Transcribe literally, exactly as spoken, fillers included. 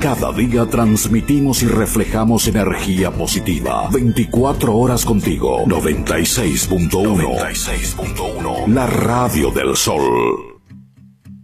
Cada día transmitimos y reflejamos energía positiva. veinticuatro horas contigo. noventa y seis punto uno. La radio del sol.